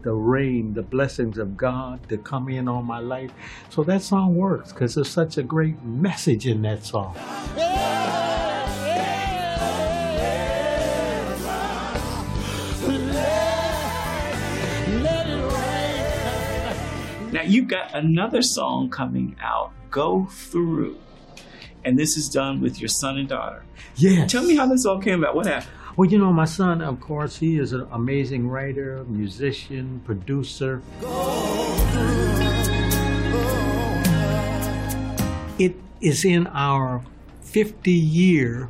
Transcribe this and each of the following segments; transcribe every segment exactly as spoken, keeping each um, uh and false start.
the rain, the blessings of God to come in on my life. So that song works because there's such a great message in that song. Now you've got another song coming out, Go Through. And this is done with your son and daughter. Yes. Tell me how this all came about. What happened? Well, you know, my son, of course, he is an amazing writer, musician, producer. It is in our fifty-year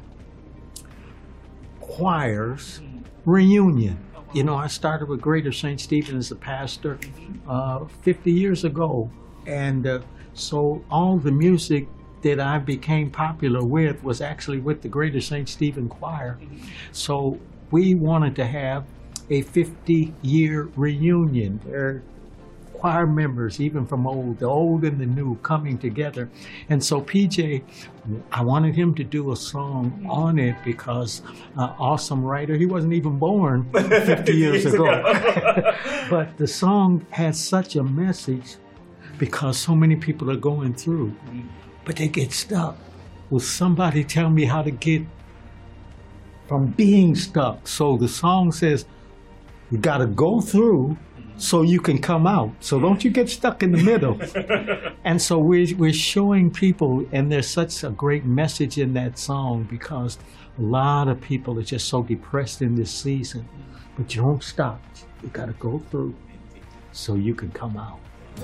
choirs reunion. You know, I started with Greater Saint Stephen as a pastor uh, fifty years ago. And uh, so all the music that I became popular with was actually with the Greater Saint Stephen Choir. So we wanted to have a fifty-year reunion where choir members, even from old, the old and the new, coming together. And so P J, I wanted him to do a song on it because uh, awesome writer, he wasn't even born fifty years ago. But the song has such a message because so many people are going through. But they get stuck. Will somebody tell me how to get from being stuck? So the song says, you got to go through so you can come out. So don't you get stuck in the middle. And so we're, we're showing people, and there's such a great message in that song because a lot of people are just so depressed in this season. But you don't stop. You got to go through so you can come out.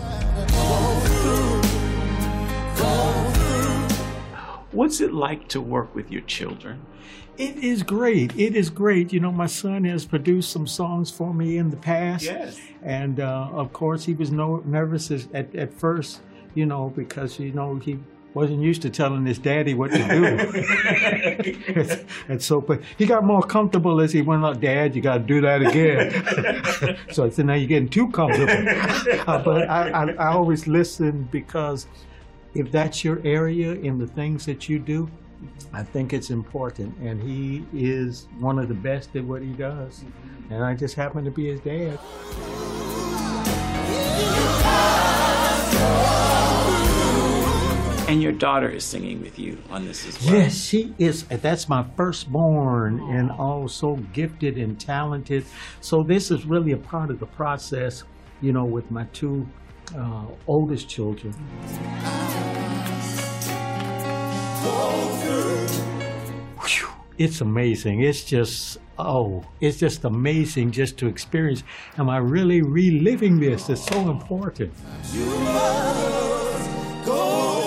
What's it like to work with your children? It is great. It is great. You know, my son has produced some songs for me in the past. Yes. And, uh, of course, he was no, nervous at, at first, you know, because, you know, he wasn't used to telling his daddy what to do. And so, but he got more comfortable as he went on, Dad, you got to do that again. So I said, now you're getting too comfortable. Uh, but I, I, I always listen because if that's your area in the things that you do, I think it's important. And he is one of the best at what he does. And I just happen to be his dad. And your daughter is singing with you on this as well. Yes, she is. That's my firstborn, and oh, so gifted and talented. So this is really a part of the process, you know, with my two uh, oldest children. Whew, it's amazing. It's just, oh, it's just amazing just to experience. Am I really reliving this? It's so important. You must go.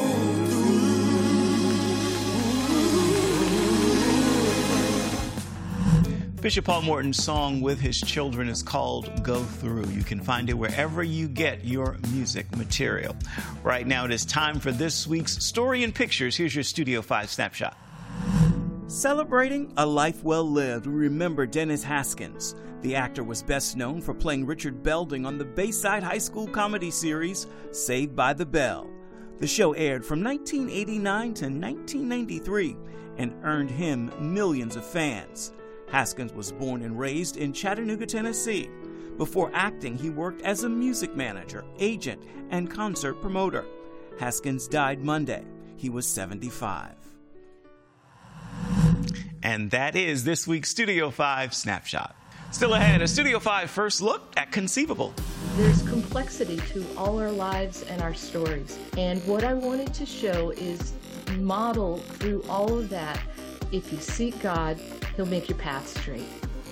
Bishop Paul Morton's song with his children is called Go Through. You can find it wherever you get your music material. Right now it is time for this week's Story in Pictures. Here's your Studio five snapshot. Celebrating a life well lived, we remember Dennis Haskins. The actor was best known for playing Richard Belding on the Bayside High School comedy series Saved by the Bell. The show aired from nineteen eighty-nine to nineteen ninety-three and earned him millions of fans. Haskins was born and raised in Chattanooga, Tennessee. Before acting, he worked as a music manager, agent, and concert promoter. Haskins died Monday. He was seventy-five. And that is this week's Studio five Snapshot. Still ahead, a Studio five first look at Conceivable. There's complexity to all our lives and our stories. And what I wanted to show is model through all of that. If you seek God, He'll make your path straight.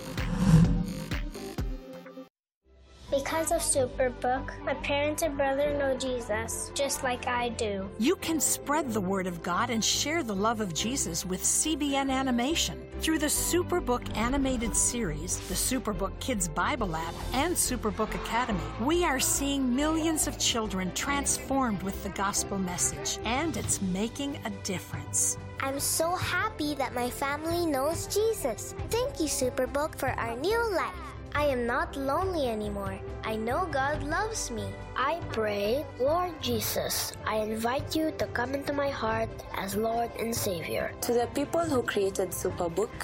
Because of Superbook, my parents and brother know Jesus, just like I do. You can spread the word of God and share the love of Jesus with C B N Animation. Through the Superbook animated series, the Superbook Kids Bible app, and Superbook Academy, we are seeing millions of children transformed with the gospel message, and it's making a difference. I'm so happy that my family knows Jesus. Thank you, Superbook, for our new life. I am not lonely anymore. I know God loves me. I pray, Lord Jesus, I invite you to come into my heart as Lord and Savior. To the people who created Superbook,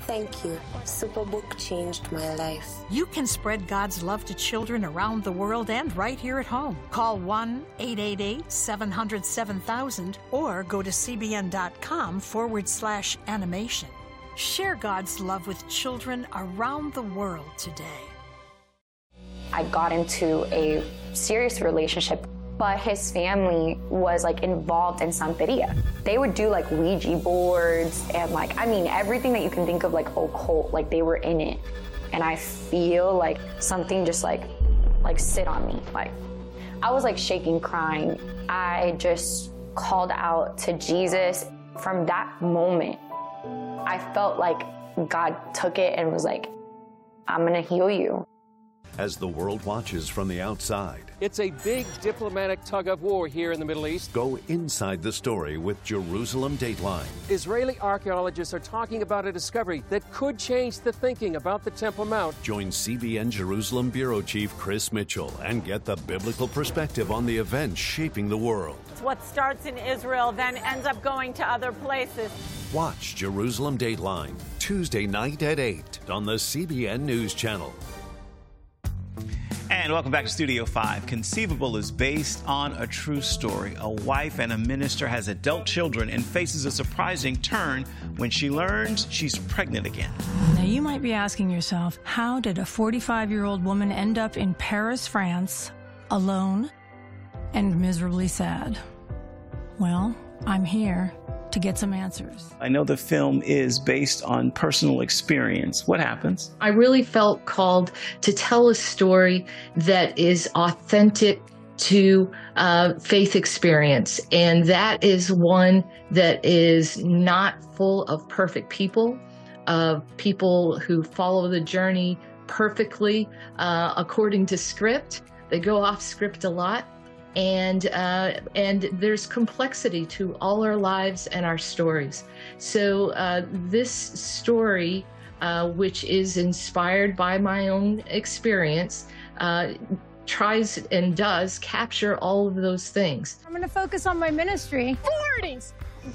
Thank you. Superbook changed my life. You can spread God's love to children around the world and right here at home. Call one eight eight eight, seven hundred, seven thousand or go to cbn.com forward slash animation. Share God's love with children around the world today. I got into a serious relationship, but his family was like involved in Santeria. They would do like Ouija boards and like, I mean, everything that you can think of like occult, like they were in it. And I feel like something just like, like sit on me. Like I was like shaking, crying. I just called out to Jesus. From that moment, I felt like God took it and was like, I'm gonna heal you. As the world watches from the outside, it's a big diplomatic tug-of-war here in the Middle East. Go inside the story with Jerusalem Dateline. Israeli archaeologists are talking about a discovery that could change the thinking about the Temple Mount. Join C B N Jerusalem Bureau Chief Chris Mitchell and get the biblical perspective on the events shaping the world. What starts in Israel then ends up going to other places. Watch Jerusalem Dateline Tuesday night at eight on the C B N News Channel. And welcome back to Studio five. Conceivable is based on a true story. A wife and a minister has adult children and faces a surprising turn when she learns she's pregnant again. Now, you might be asking yourself, how did a forty-five-year-old woman end up in Paris, France, alone and miserably sad? Well, I'm here to get some answers. I know the film is based on personal experience. What happens? I really felt called to tell a story that is authentic to uh, faith experience. And that is one that is not full of perfect people, of people who follow the journey perfectly uh, according to script. They go off script a lot. And uh, and there's complexity to all our lives and our stories. So uh, this story, uh, which is inspired by my own experience, uh, tries and does capture all of those things. I'm going to focus on my ministry. forties!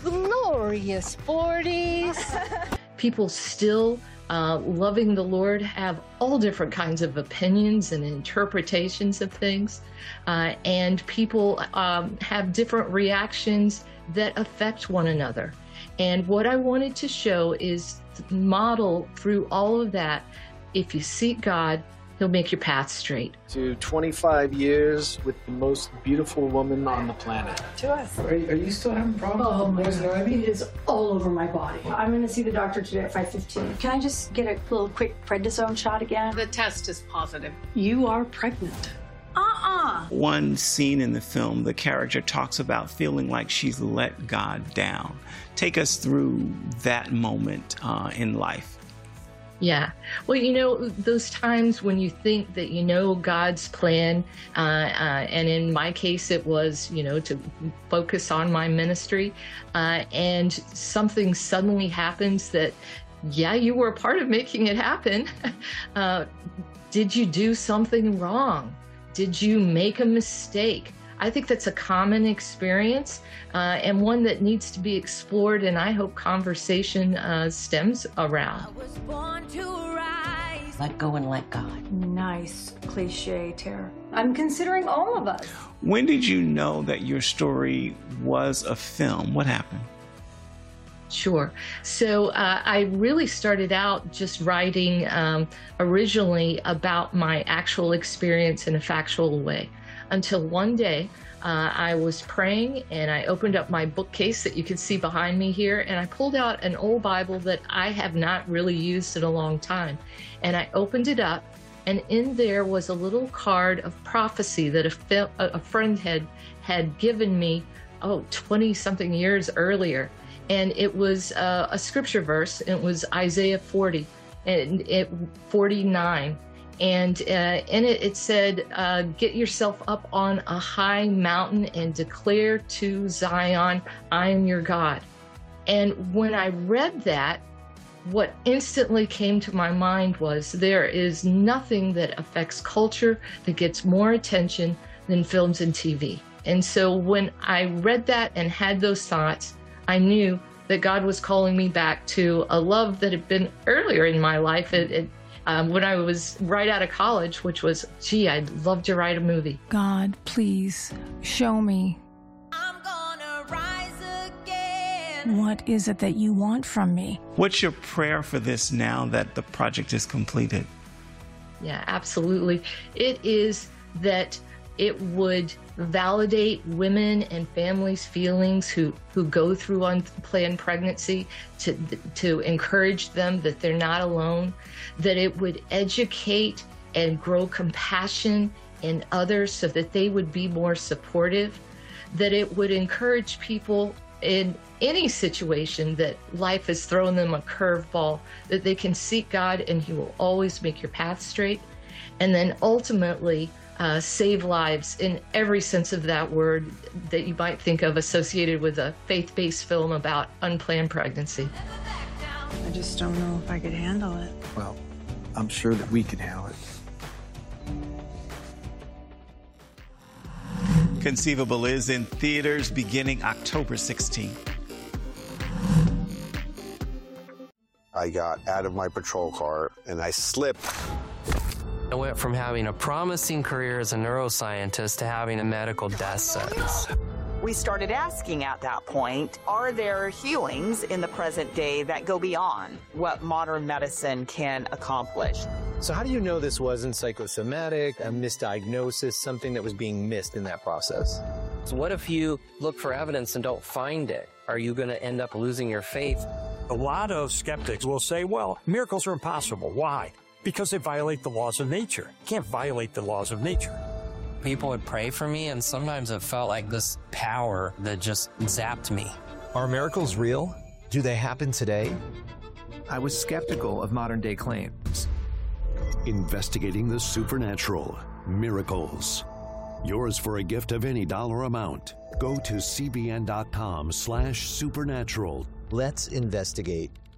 Glorious forties! People still Uh, loving the Lord have all different kinds of opinions and interpretations of things, uh, and people um, have different reactions that affect one another. And what I wanted to show is model through all of that. If you seek God, He'll make your path straight. To twenty-five years with the most beautiful woman on the planet. To us. Are, are you still having problems? Oh my God, it is all over my body. I'm going to see the doctor today at five fifteen. Can I just get a little quick prednisone shot again? The test is positive. You are pregnant. Uh-uh. One scene in the film, the character talks about feeling like she's let God down. Take us through that moment uh, in life. Yeah. Well, you know, those times when you think that you know God's plan, uh, uh, and in my case, it was, you know, to focus on my ministry, uh, and something suddenly happens that, yeah, you were a part of making it happen. uh, did you do something wrong? Did you make a mistake? I think that's a common experience, uh, and one that needs to be explored, and I hope conversation uh, stems around. I was born to rise. Let go and let God. Nice cliche, Tara. I'm considering all of us. When did you know that your story was a film? What happened? Sure. So uh, I really started out just writing um, originally about my actual experience in a factual way. Until one day, uh, I was praying and I opened up my bookcase that you can see behind me here, and I pulled out an old Bible that I have not really used in a long time. And I opened it up, and in there was a little card of prophecy that a, a friend had, had given me, oh, twenty-something years earlier. And it was uh, a scripture verse. It was Isaiah forty, and it forty-nine. And uh, in it, it said, uh, get yourself up on a high mountain and declare to Zion, I am your God. And when I read that, what instantly came to my mind was there is nothing that affects culture that gets more attention than films and T V. And so when I read that and had those thoughts, I knew that God was calling me back to a love that had been earlier in my life. It, it, um, when I was right out of college, which was, gee, I'd love to write a movie. God, please show me. What is it that you want from me? What's your prayer for this now that the project is completed? Yeah, absolutely. It is that it would validate women and families' feelings who, who go through unplanned pregnancy, to, to encourage them that they're not alone, that it would educate and grow compassion in others so that they would be more supportive, that it would encourage people in any situation that life has thrown them a curveball, that they can seek God and He will always make your path straight. And then ultimately uh, save lives in every sense of that word that you might think of associated with a faith-based film about unplanned pregnancy. I just don't know if I could handle it. Well, I'm sure that we can handle it. Conceivable is in theaters beginning October sixteenth. I got out of my patrol car and I slipped. I went from having a promising career as a neuroscientist to having a medical death sentence. We started asking at that point, are there healings in the present day that go beyond what modern medicine can accomplish? So how do you know this wasn't psychosomatic, a misdiagnosis, something that was being missed in that process? So what if you look for evidence and don't find it? Are you going to end up losing your faith? A lot of skeptics will say, well, miracles are impossible. Why? Because they violate the laws of nature. You can't violate the laws of nature. People would pray for me, and sometimes it felt like this power that just zapped me. Are miracles real? Do they happen today? I was skeptical of modern-day claims. Investigating the supernatural. Miracles. Yours for a gift of any dollar amount. Go to cbn.com slash supernatural. Let's investigate